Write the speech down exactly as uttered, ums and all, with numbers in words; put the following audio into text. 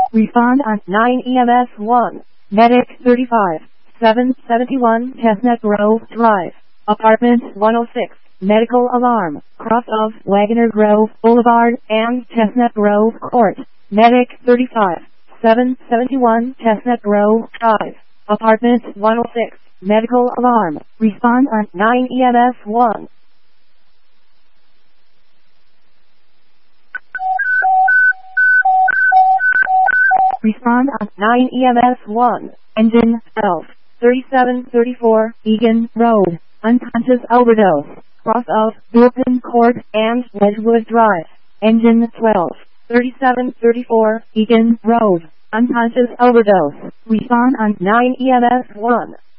Respond on nine E M S one. Medic thirty-five. seven seventy-one Chestnut Grove Drive. Apartment one oh six. Medical alarm. Cross of Wagner Grove Boulevard and Chestnut Grove Court. Medic thirty-five. seven seventy-one Chestnut Grove Drive. Apartment one oh six. Medical alarm. Respond on nine E M S one. Respond on nine E M S one. Engine twelve. thirty-seven thirty-four Egan Road. Unconscious overdose. Cross of Bilton Court and Wedgwood Drive. Engine twelve. thirty-seven thirty-four Egan Road. Unconscious overdose. Respond on nine E M S one.